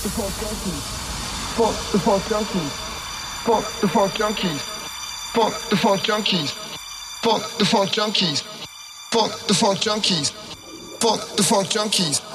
the funk junkies. Funk the funk junkies. Funk the funk junkies. Funk the funk junkies. Funk the funk junkies. Funk the funk junkies. Funk the funk junkies.